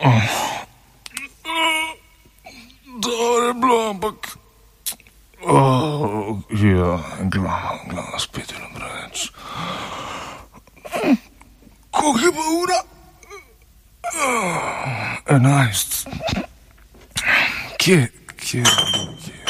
Dobro je bilo, ampak... glava spet je preveč. Koliko je pa ura? 11. Kje je?